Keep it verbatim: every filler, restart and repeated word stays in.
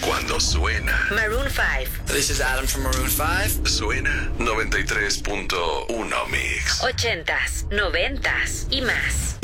Cuando suena Maroon five. This is Adam from Maroon five. Suena noventa y tres punto uno Mix. Ochentas, noventas y más.